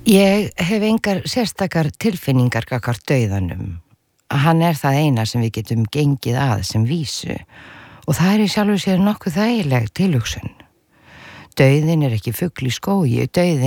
Ég hef engar sérstakar tilfinningar gagnvart dauðanum. Hann það eina sem við getum gengið að sem vísu og það í sjálfu sér nokkuð þægileg tilhugsun. Dauðinn ekki fugl í skógi, dauðinn